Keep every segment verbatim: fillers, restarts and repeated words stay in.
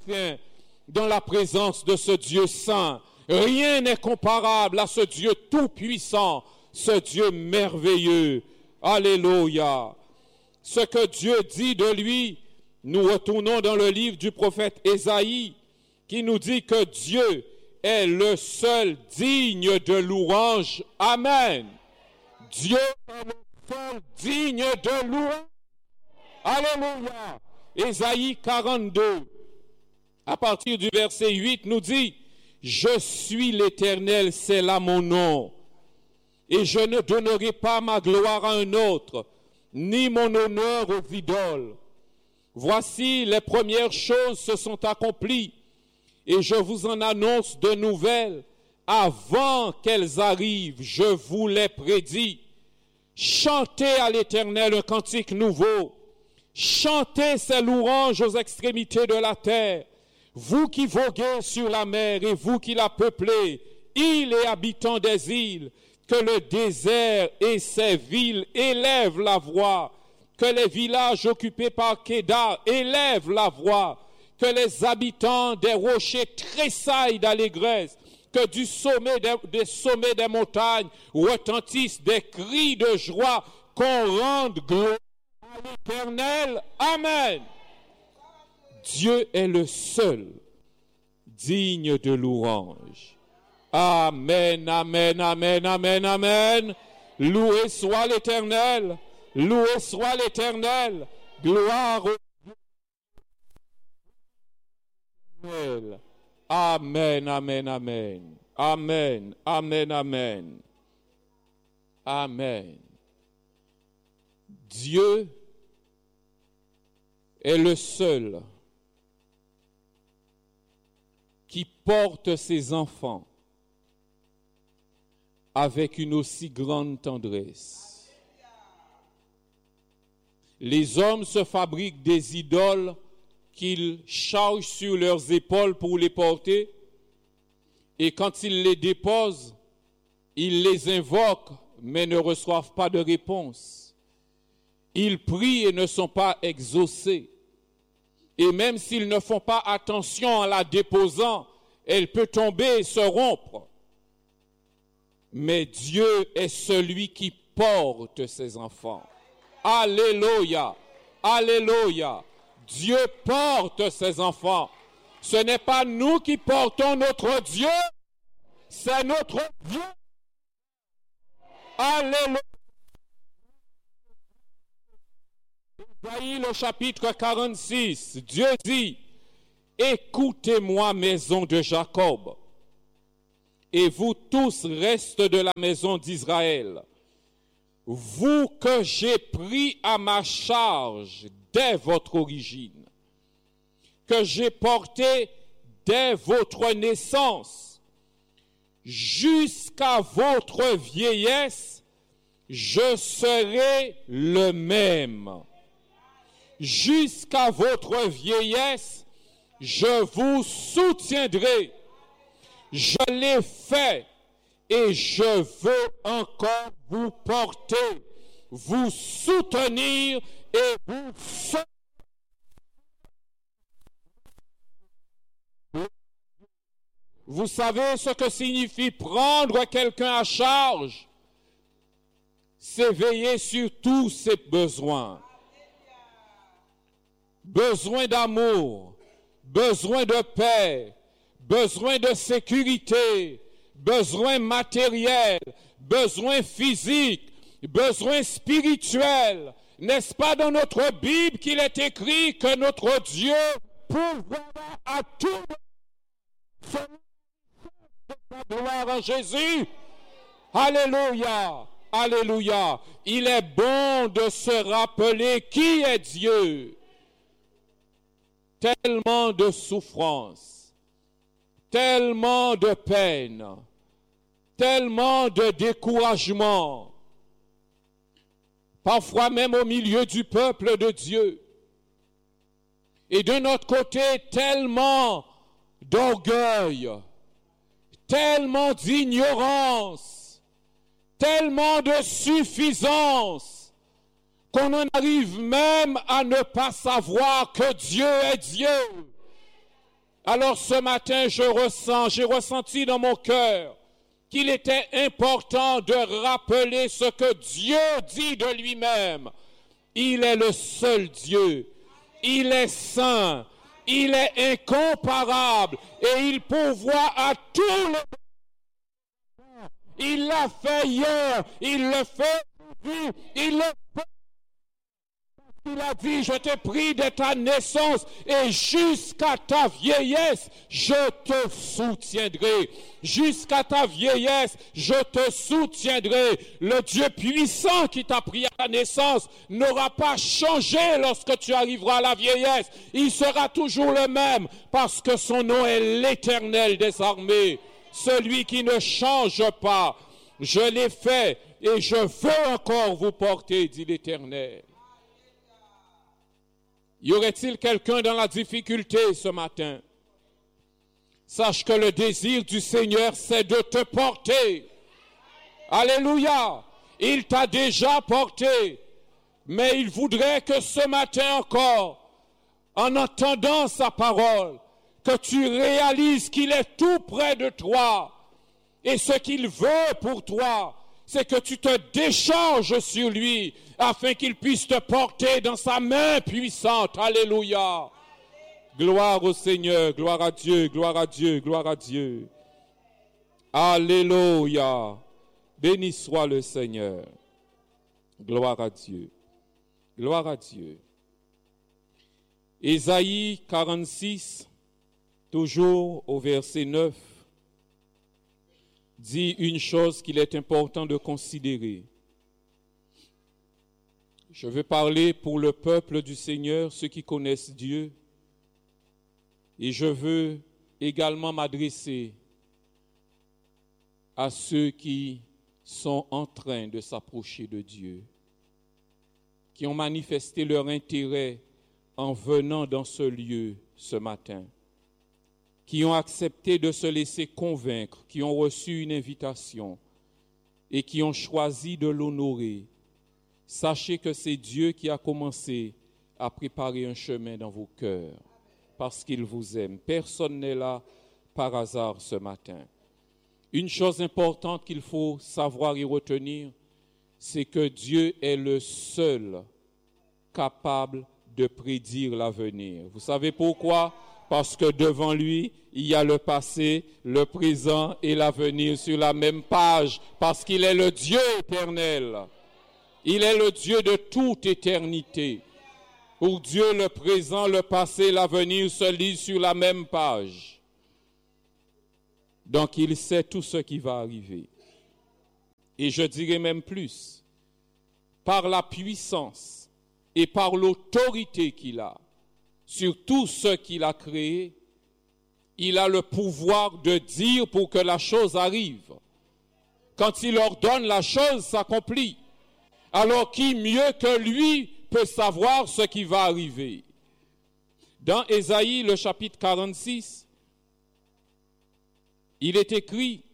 matin dans la présence de ce Dieu saint. Rien n'est comparable à ce Dieu tout-puissant, ce Dieu merveilleux. Alléluia. Ce que Dieu dit de lui, nous retournons dans le livre du prophète Ésaïe, qui nous dit que Dieu est le seul digne de louange. Amen. Dieu est le seul digne de louange. Alléluia. Ésaïe quarante-deux, à partir du verset huit, nous dit: je suis l'Éternel, c'est là mon nom, et je ne donnerai pas ma gloire à un autre, ni mon honneur aux idoles. Voici, les premières choses se sont accomplies, et je vous en annonce de nouvelles. Avant qu'elles arrivent, je vous les prédis. Chantez à l'Éternel un cantique nouveau. Chantez ses louanges aux extrémités de la terre. Vous qui voguez sur la mer et vous qui la peuplez, îles et habitants des îles, que le désert et ses villes élèvent la voix, que les villages occupés par Kédar élèvent la voix, que les habitants des rochers tressaillent d'allégresse, que du sommet des, des sommets des montagnes retentissent des cris de joie, qu'on rende gloire à l'Éternel. Amen. Dieu est le seul digne de louange. Amen, amen, amen, amen, amen. Loué soit l'Éternel, loué soit l'Éternel. Gloire au Dieu. Amen, amen, amen. Amen, amen, amen. Amen. Dieu est le seul qui porte ses enfants avec une aussi grande tendresse. Les hommes se fabriquent des idoles qu'ils chargent sur leurs épaules pour les porter, et quand ils les déposent, ils les invoquent, mais ne reçoivent pas de réponse. Ils prient et ne sont pas exaucés. Et même s'ils ne font pas attention en la déposant, elle peut tomber et se rompre. Mais Dieu est celui qui porte ses enfants. Alléluia, alléluia. Dieu porte ses enfants. Ce n'est pas nous qui portons notre Dieu, c'est notre Dieu. Alléluia. Isaïe, le chapitre quarante-six, Dieu dit: écoutez-moi, maison de Jacob, et vous tous, restes de la maison d'Israël, vous que j'ai pris à ma charge dès votre origine, que j'ai porté dès votre naissance, jusqu'à votre vieillesse, je serai le même. Jusqu'à votre vieillesse, je vous soutiendrai. Je l'ai fait et je veux encore vous porter, vous soutenir et vous soutenir. Vous savez ce que signifie prendre quelqu'un à charge? C'est veiller sur tous ses besoins. Besoin d'amour, besoin de paix, besoin de sécurité, besoin matériel, besoin physique, besoin spirituel. N'est-ce pas dans notre Bible qu'il est écrit que notre Dieu pourvoira à tout de sa gloire en Jésus? Alléluia, alléluia. Il est bon de se rappeler qui est Dieu. Tellement de souffrance, tellement de peine, tellement de découragement, parfois même au milieu du peuple de Dieu. Et de notre côté, tellement d'orgueil, tellement d'ignorance, tellement de suffisance, qu'on en arrive même à ne pas savoir que Dieu est Dieu. Alors ce matin, je ressens, j'ai ressenti dans mon cœur qu'il était important de rappeler ce que Dieu dit de lui-même. Il est le seul Dieu. Il est saint. Il est incomparable. Et il pourvoit à tous les... Il l'a fait hier. Il le fait aujourd'hui. Il le fait. Il a dit, je t'ai pris de ta naissance et jusqu'à ta vieillesse, je te soutiendrai. Jusqu'à ta vieillesse, je te soutiendrai. Le Dieu puissant qui t'a pris à ta naissance n'aura pas changé lorsque tu arriveras à la vieillesse. Il sera toujours le même parce que son nom est l'Éternel des armées. Celui qui ne change pas. Je l'ai fait et je veux encore vous porter, dit l'Éternel. Y aurait-il quelqu'un dans la difficulté ce matin? Sache que le désir du Seigneur, c'est de te porter. Alléluia! Il t'a déjà porté, mais il voudrait que ce matin encore, en entendant sa parole, que tu réalises qu'il est tout près de toi. Et ce qu'il veut pour toi, c'est que tu te décharges sur lui, afin qu'il puisse te porter dans sa main puissante. Alléluia. Gloire au Seigneur, gloire à Dieu, gloire à Dieu, gloire à Dieu. Alléluia. Béni soit le Seigneur. Gloire à Dieu. Gloire à Dieu. Ésaïe quarante-six, toujours au verset neuf, dit une chose qu'il est important de considérer. Je veux parler pour le peuple du Seigneur, ceux qui connaissent Dieu, et je veux également m'adresser à ceux qui sont en train de s'approcher de Dieu, qui ont manifesté leur intérêt en venant dans ce lieu ce matin, qui ont accepté de se laisser convaincre, qui ont reçu une invitation et qui ont choisi de l'honorer. Sachez que c'est Dieu qui a commencé à préparer un chemin dans vos cœurs parce qu'il vous aime. Personne n'est là par hasard ce matin. Une chose importante qu'il faut savoir et retenir, c'est que Dieu est le seul capable de prédire l'avenir. Vous savez pourquoi? Parce que devant lui, il y a le passé, le présent et l'avenir sur la même page, parce qu'il est le Dieu éternel. Il est le Dieu de toute éternité. Pour Dieu, le présent, le passé, l'avenir se lisent sur la même page. Donc, il sait tout ce qui va arriver. Et je dirais même plus, par la puissance et par l'autorité qu'il a sur tout ce qu'il a créé, il a le pouvoir de dire pour que la chose arrive. Quand il ordonne, la chose s'accomplit. Alors qui mieux que lui peut savoir ce qui va arriver? Dans Ésaïe, le chapitre quarante-six, il est écrit,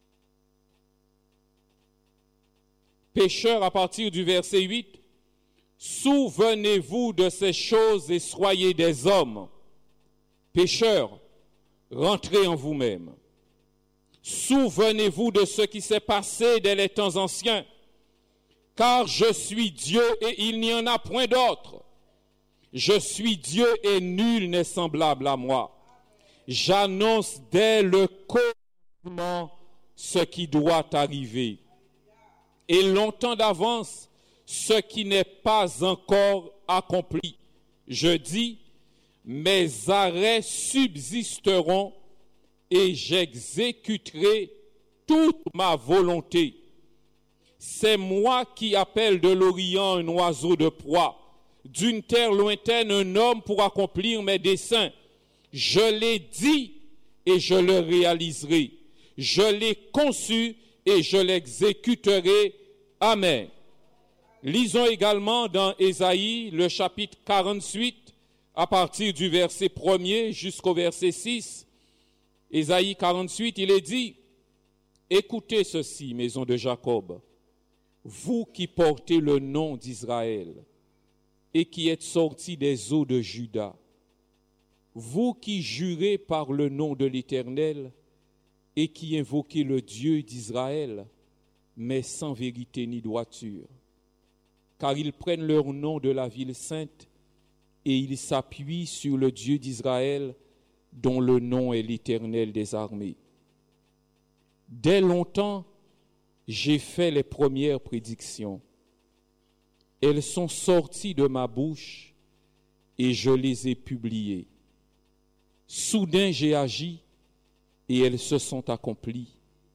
pécheurs à partir du verset huit, souvenez-vous de ces choses et soyez des hommes. Pécheurs, rentrez en vous-même. Souvenez-vous de ce qui s'est passé dès les temps anciens. Car je suis Dieu et il n'y en a point d'autre. Je suis Dieu et nul n'est semblable à moi. J'annonce dès le commencement ce qui doit arriver. Et longtemps d'avance, ce qui n'est pas encore accompli. Je dis, mes arrêts subsisteront et j'exécuterai toute ma volonté. C'est moi qui appelle de l'Orient un oiseau de proie, d'une terre lointaine un homme pour accomplir mes desseins. Je l'ai dit et je le réaliserai. Je l'ai conçu et je l'exécuterai. Amen. Lisons également dans Ésaïe, le chapitre quarante-huit, à partir du verset premier jusqu'au verset six. Ésaïe quarante-huit, il est dit, « Écoutez ceci, maison de Jacob, vous qui portez le nom d'Israël et qui êtes sortis des eaux de Juda. vous qui jurez par le nom de l'Éternel et qui invoquez le Dieu d'Israël, mais sans vérité ni droiture, car ils prennent leur nom de la ville sainte et ils s'appuient sur le Dieu d'Israël, dont le nom est l'Éternel des armées. Dès longtemps, j'ai fait les premières prédictions. Elles sont sorties de ma bouche et je les ai publiées. Soudain, j'ai agi et elles se sont accomplies.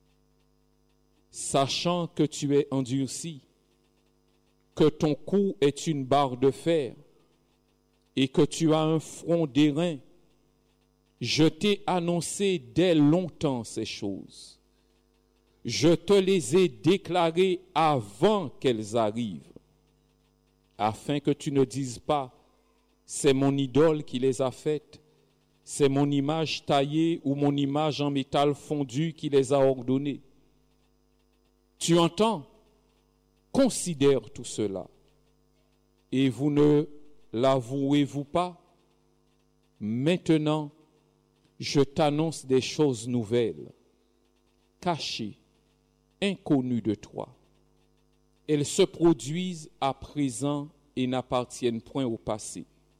Sachant que tu es endurci, que ton cou est une barre de fer et que tu as un front d'airain, je t'ai annoncé dès longtemps ces choses. Je te les ai déclarées avant qu'elles arrivent, afin que tu ne dises pas, c'est mon idole qui les a faites, c'est mon image taillée ou mon image en métal fondu qui les a ordonnées. Tu entends? Considère tout cela. Et vous ne l'avouez-vous pas? Maintenant, je t'annonce des choses nouvelles, cachées, inconnues de toi. Elles se produisent à présent et n'appartiennent point au passé.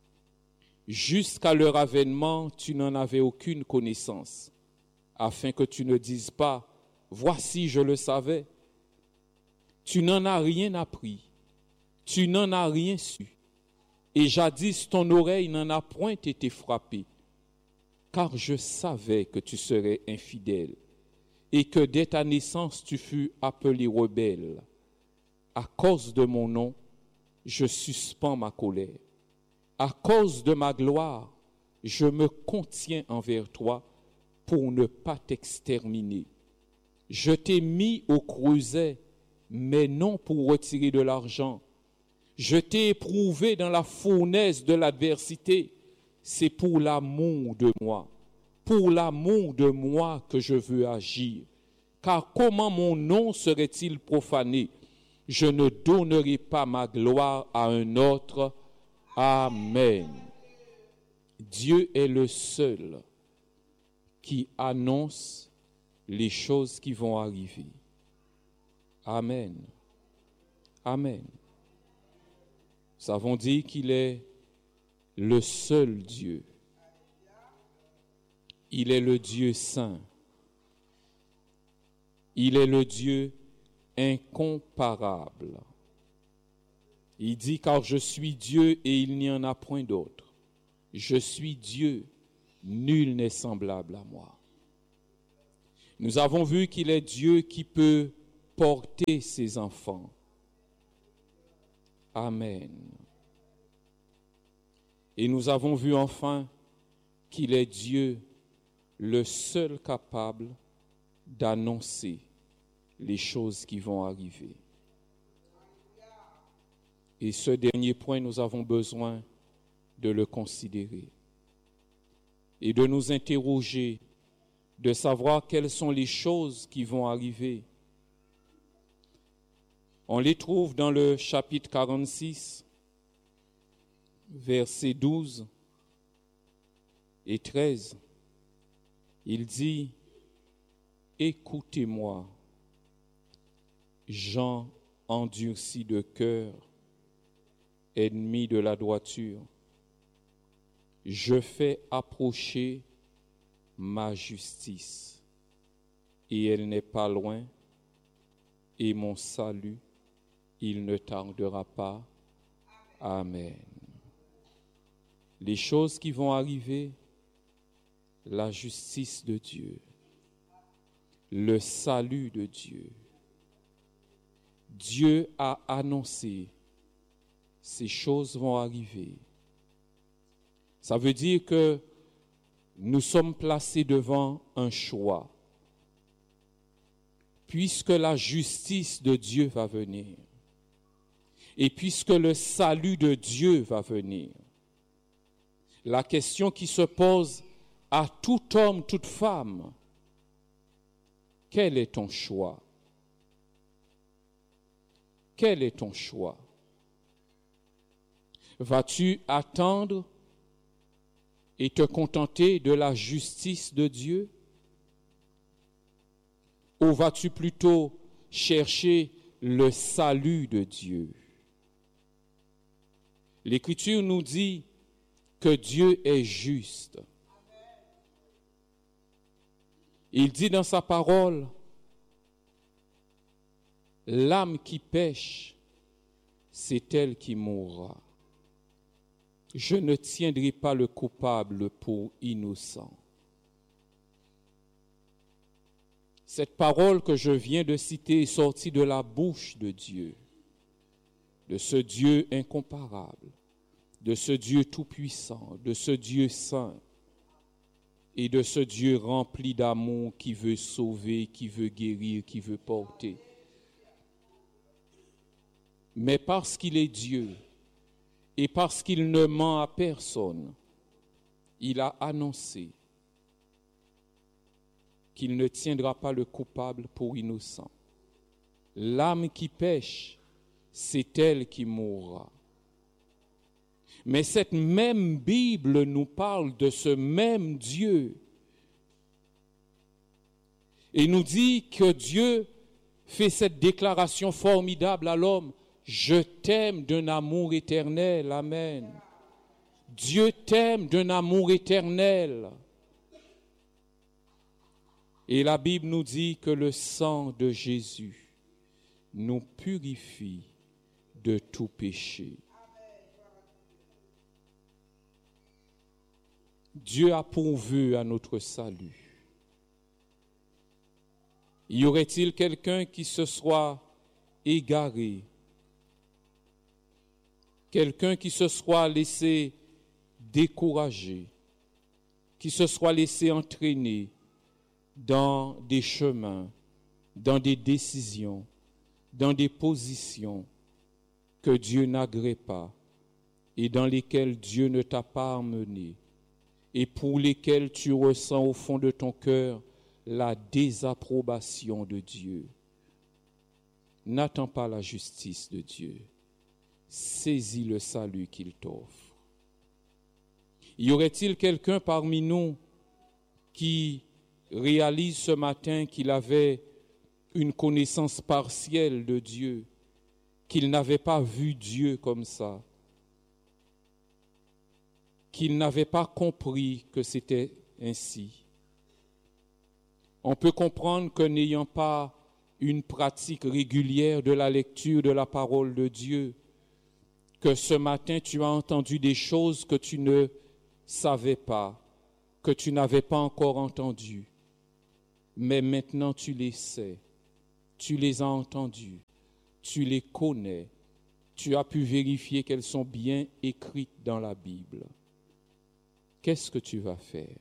Jusqu'à leur avènement, tu n'en avais aucune connaissance, afin que tu ne dises pas, voici, je le savais. Tu n'en as rien appris, tu n'en as rien su, et jadis ton oreille n'en a point été frappée, car je savais que tu serais infidèle, et que dès ta naissance tu fus appelé rebelle. À cause de mon nom, je suspends ma colère. À cause de ma gloire, je me contiens envers toi pour ne pas t'exterminer. Je t'ai mis au creuset, mais non pour retirer de l'argent. Je t'ai éprouvé dans la fournaise de l'adversité. C'est pour l'amour de moi, pour l'amour de moi que je veux agir. Car comment mon nom serait-il profané? Je ne donnerai pas ma gloire à un autre. Amen. Dieu est le seul qui annonce les choses qui vont arriver. Amen. Amen. Nous avons dit qu'il est le seul Dieu. Il est le Dieu saint. Il est le Dieu incomparable. Il dit, car je suis Dieu et il n'y en a point d'autre. Je suis Dieu, nul n'est semblable à moi. Nous avons vu qu'il est Dieu qui peut porter ses enfants. Amen. Et nous avons vu enfin qu'il est Dieu, le seul capable d'annoncer les choses qui vont arriver. Et ce dernier point, nous avons besoin de le considérer et de nous interroger, de savoir quelles sont les choses qui vont arriver. On les trouve dans le chapitre quarante-six, versets douze et treize. Il dit, « Écoutez-moi, gens endurcis de cœur, ennemis de la droiture, je fais approcher ma justice, et elle n'est pas loin, et mon salut, il ne tardera pas. Amen. » Les choses qui vont arriver, la justice de Dieu, le salut de Dieu. Dieu a annoncé, ces choses vont arriver. Ça veut dire que nous sommes placés devant un choix. Puisque la justice de Dieu va venir, et puisque le salut de Dieu va venir, la question qui se pose à tout homme, toute femme, quel est ton choix? Quel est ton choix? Vas-tu attendre et te contenter de la justice de Dieu? Ou vas-tu plutôt chercher le salut de Dieu? L'Écriture nous dit que Dieu est juste. Il dit dans sa parole, l'âme qui pêche, c'est elle qui mourra. Je ne tiendrai pas le coupable pour innocent. Cette parole que je viens de citer est sortie de la bouche de Dieu, de ce Dieu incomparable, de ce Dieu tout-puissant, de ce Dieu saint et de ce Dieu rempli d'amour qui veut sauver, qui veut guérir, qui veut porter. Mais parce qu'il est Dieu et parce qu'il ne ment à personne, il a annoncé qu'il ne tiendra pas le coupable pour innocent. L'âme qui pêche, c'est elle qui mourra. Mais cette même Bible nous parle de ce même Dieu et nous dit que Dieu fait cette déclaration formidable à l'homme: je t'aime d'un amour éternel. Amen. Dieu t'aime d'un amour éternel. Et la Bible nous dit que le sang de Jésus nous purifie de tout péché. Dieu a pourvu à notre salut. Y aurait-il quelqu'un qui se soit égaré, quelqu'un qui se soit laissé décourager, qui se soit laissé entraîner dans des chemins, dans des décisions, dans des positions que Dieu n'agrée pas et dans lesquelles Dieu ne t'a pas emmené et pour lesquelles tu ressens au fond de ton cœur la désapprobation de Dieu? N'attends pas la justice de Dieu. Saisis le salut qu'il t'offre. Y aurait-il quelqu'un parmi nous qui réalise ce matin qu'il avait une connaissance partielle de Dieu, qu'il n'avait pas vu Dieu comme ça, qu'il n'avait pas compris que c'était ainsi? On peut comprendre que n'ayant pas une pratique régulière de la lecture de la parole de Dieu, que ce matin tu as entendu des choses que tu ne savais pas, que tu n'avais pas encore entendues. Mais maintenant tu les sais, tu les as entendues, tu les connais, tu as pu vérifier qu'elles sont bien écrites dans la Bible. Qu'est-ce que tu vas faire?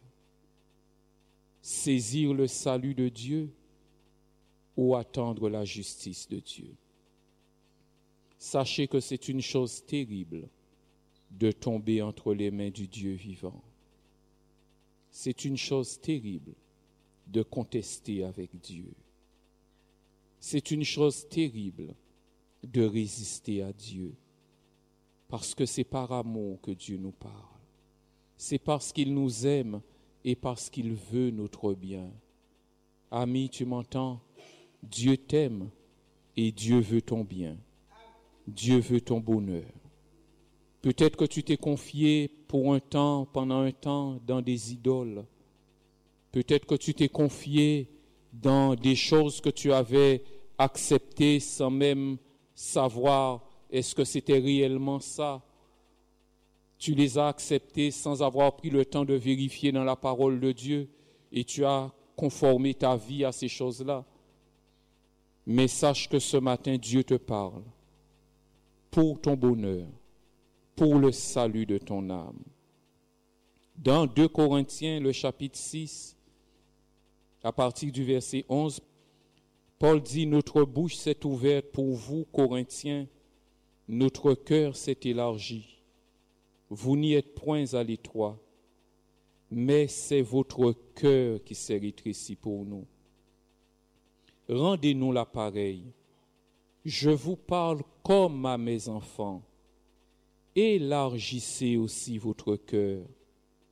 Saisir le salut de Dieu ou attendre la justice de Dieu? Sachez que c'est une chose terrible de tomber entre les mains du Dieu vivant. C'est une chose terrible de contester avec Dieu. C'est une chose terrible de résister à Dieu, parce que c'est par amour que Dieu nous parle. C'est parce qu'il nous aime et parce qu'il veut notre bien. Ami, tu m'entends? Dieu t'aime et Dieu veut ton bien. Dieu veut ton bonheur. Peut-être que tu t'es confié pour un temps, pendant un temps, dans des idoles. Peut-être que tu t'es confié dans des choses que tu avais acceptées sans même savoir est-ce que c'était réellement ça. Tu les as acceptées sans avoir pris le temps de vérifier dans la parole de Dieu et tu as conformé ta vie à ces choses-là. Mais sache que ce matin, Dieu te parle pour ton bonheur, pour le salut de ton âme. Dans deux Corinthiens, le chapitre six, à partir du verset onze, Paul dit, « Notre bouche s'est ouverte pour vous, Corinthiens, notre cœur s'est élargi. Vous n'y êtes point à l'étroit, mais c'est votre cœur qui s'est rétréci pour nous. Rendez-nous l'appareil. Je vous parle comme à mes enfants. Élargissez aussi votre cœur.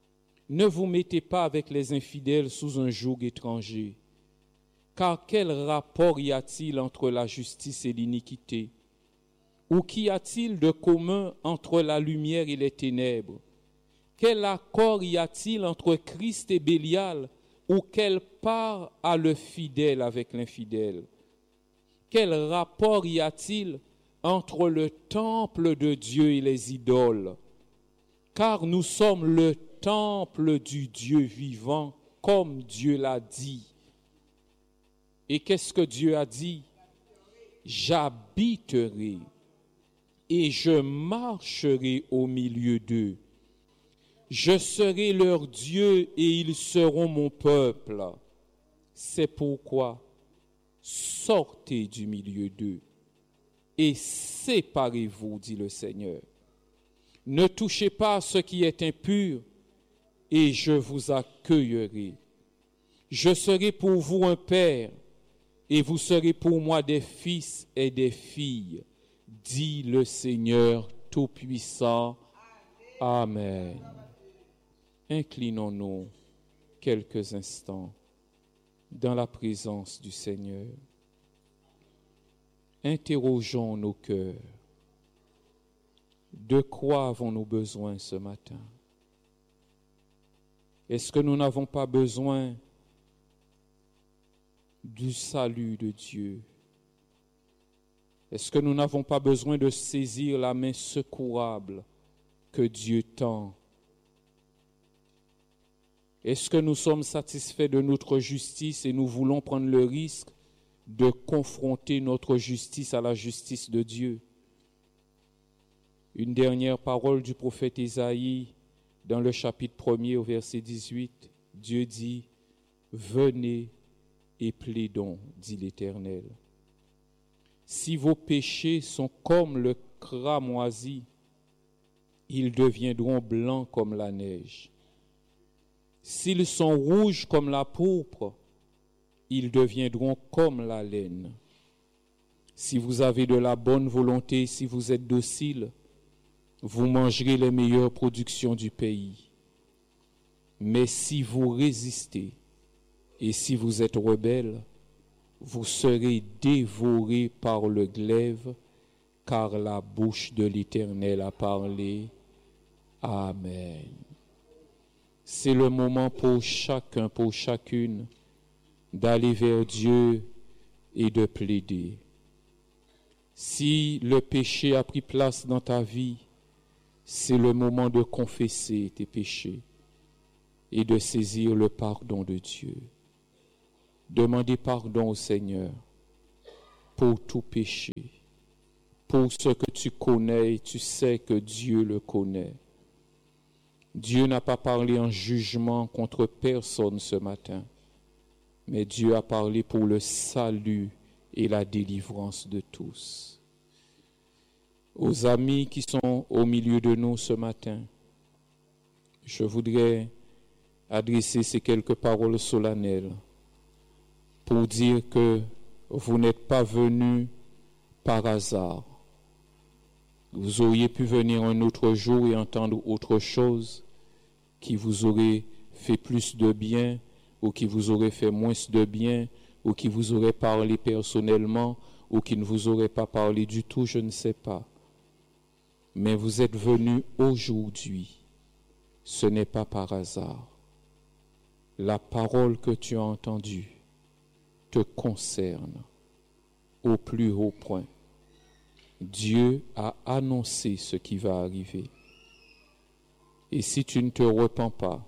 Ne vous mettez pas avec les infidèles sous un joug étranger. Car quel rapport y a-t-il entre la justice et l'iniquité? Ou qu'y a-t-il de commun entre la lumière et les ténèbres? Quel accord y a-t-il entre Christ et Bélial? Ou quelle part a le fidèle avec l'infidèle? Quel rapport y a-t-il entre le temple de Dieu et les idoles? Car nous sommes le temple du Dieu vivant, comme Dieu l'a dit. Et qu'est-ce que Dieu a dit? J'habiterai et je marcherai au milieu d'eux. Je serai leur Dieu et ils seront mon peuple. C'est pourquoi sortez du milieu d'eux et séparez-vous, dit le Seigneur. Ne touchez pas à ce qui est impur et je vous accueillerai. Je serai pour vous un père et vous serez pour moi des fils et des filles, dit le Seigneur Tout-Puissant. Amen. Inclinons-nous quelques instants dans la présence du Seigneur. Interrogeons nos cœurs. De quoi avons-nous besoin ce matin? Est-ce que nous n'avons pas besoin du salut de Dieu? Est-ce que nous n'avons pas besoin de saisir la main secourable que Dieu tend? Est-ce que nous sommes satisfaits de notre justice et nous voulons prendre le risque de confronter notre justice à la justice de Dieu? Une dernière parole du prophète Isaïe dans le chapitre premier au verset dix-huit. Dieu dit, « Venez et plaidons, dit l'Éternel. Si vos péchés sont comme le cramoisi, ils deviendront blancs comme la neige. S'ils sont rouges comme la pourpre, ils deviendront comme la laine. Si vous avez de la bonne volonté, si vous êtes docile, vous mangerez les meilleures productions du pays. Mais si vous résistez et si vous êtes rebelles, vous serez dévorés par le glaive, car la bouche de l'Éternel a parlé. Amen. C'est le moment pour chacun, pour chacune, d'aller vers Dieu et de plaider. Si le péché a pris place dans ta vie, c'est le moment de confesser tes péchés et de saisir le pardon de Dieu. Demandez pardon au Seigneur pour tout péché, pour ce que tu connais et tu sais que Dieu le connaît. Dieu n'a pas parlé en jugement contre personne ce matin, mais Dieu a parlé pour le salut et la délivrance de tous. Aux amis qui sont au milieu de nous ce matin, je voudrais adresser ces quelques paroles solennelles pour dire que vous n'êtes pas venus par hasard. Vous auriez pu venir un autre jour et entendre autre chose qui vous aurait fait plus de bien ou qui vous aurait fait moins de bien ou qui vous aurait parlé personnellement ou qui ne vous aurait pas parlé du tout, je ne sais pas. Mais vous êtes venus aujourd'hui. Ce n'est pas par hasard. La parole que tu as entendue te concerne au plus haut point. Dieu a annoncé ce qui va arriver. Et si tu ne te repens pas,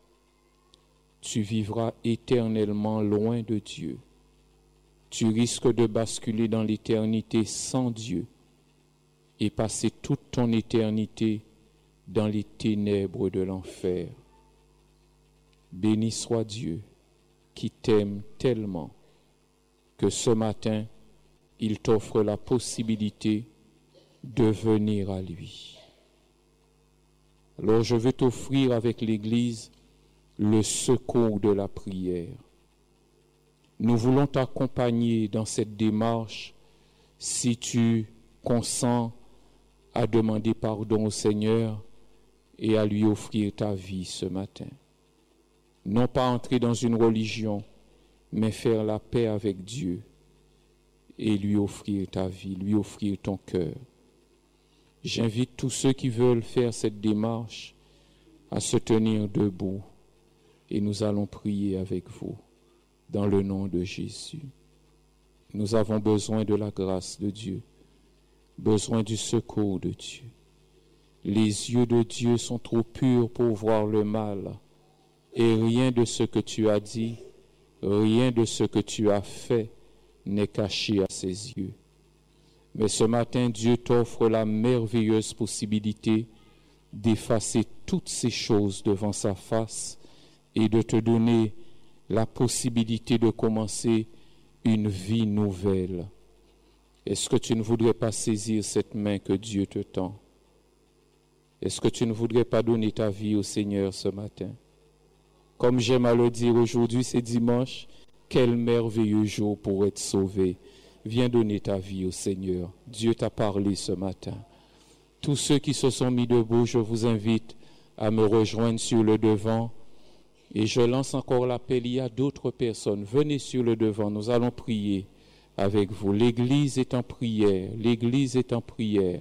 tu vivras éternellement loin de Dieu. Tu risques de basculer dans l'éternité sans Dieu et passer toute ton éternité dans les ténèbres de l'enfer. Béni soit Dieu qui t'aime tellement que ce matin, il t'offre la possibilité de venir à lui. Alors je veux t'offrir avec l'Église le secours de la prière. Nous voulons t'accompagner dans cette démarche si tu consens à demander pardon au Seigneur et à lui offrir ta vie ce matin. non pas entrer dans une religion, mais faire la paix avec Dieu et lui offrir ta vie, lui offrir ton cœur. J'invite tous ceux qui veulent faire cette démarche à se tenir debout et nous allons prier avec vous dans le nom de Jésus. Nous avons besoin de la grâce de Dieu, besoin du secours de Dieu. Les yeux de Dieu sont trop purs pour voir le mal et rien de ce que tu as dit, rien de ce que tu as fait n'est caché à ses yeux. Mais ce matin, Dieu t'offre la merveilleuse possibilité d'effacer toutes ces choses devant sa face et de te donner la possibilité de commencer une vie nouvelle. Est-ce que tu ne voudrais pas saisir cette main que Dieu te tend? Est-ce que tu ne voudrais pas donner ta vie au Seigneur ce matin? Comme j'aime à le dire, aujourd'hui c'est dimanche, quel merveilleux jour pour être sauvé. Viens donner ta vie au Seigneur. Dieu t'a parlé ce matin. Tous ceux qui se sont mis debout, je vous invite à me rejoindre sur le devant. Et je lance encore l'appel, il y a d'autres personnes. Venez sur le devant, nous allons prier avec vous. L'Église est en prière, l'Église est en prière.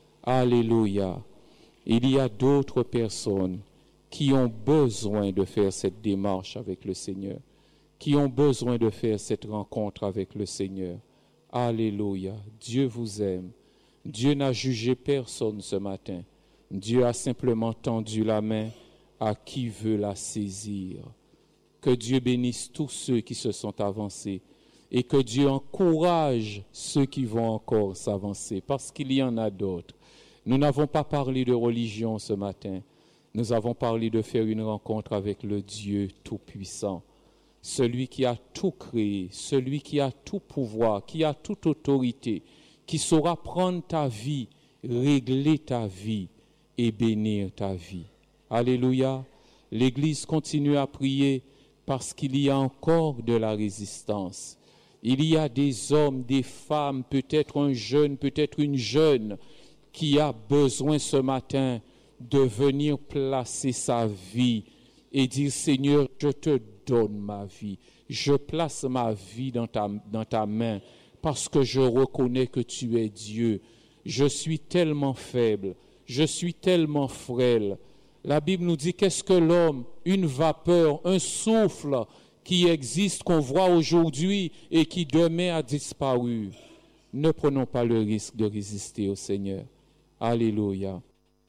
Alléluia. Il y a d'autres personnes qui ont besoin de faire cette démarche avec le Seigneur, qui ont besoin de faire cette rencontre avec le Seigneur. Alléluia. Dieu vous aime. Dieu n'a jugé personne ce matin. Dieu a simplement tendu la main à qui veut la saisir. Que Dieu bénisse tous ceux qui se sont avancés et que Dieu encourage ceux qui vont encore s'avancer, parce qu'il y en a d'autres. Nous n'avons pas parlé de religion ce matin. Nous avons parlé de faire une rencontre avec le Dieu Tout-Puissant, celui qui a tout créé, celui qui a tout pouvoir, qui a toute autorité, qui saura prendre ta vie, régler ta vie et bénir ta vie. Alléluia. L'Église continue à prier parce qu'il y a encore de la résistance. Il y a des hommes, des femmes, peut-être un jeune, peut-être une jeune, qui a besoin ce matin de venir placer sa vie et dire, Seigneur, je te donne ma vie. Je place ma vie dans ta, dans ta main parce que je reconnais que tu es Dieu. Je suis tellement faible, je suis tellement frêle. La Bible nous dit, qu'est-ce que l'homme? Une vapeur, un souffle qui existe, qu'on voit aujourd'hui et qui demain a disparu. Ne prenons pas le risque de résister au Seigneur. Alléluia.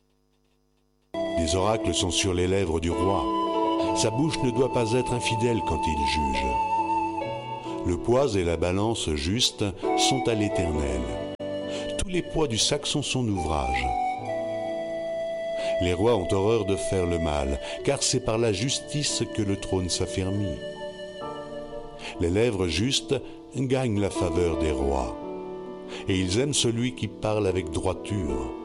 Les oracles sont sur les lèvres du roi. Sa bouche ne doit pas être infidèle quand il juge. Le poids et la balance juste sont à l'Éternel. Tous les poids du sac sont son ouvrage. Les rois ont horreur de faire le mal, car c'est par la justice que le trône s'affermit. Les lèvres justes gagnent la faveur des rois, et ils aiment celui qui parle avec droiture.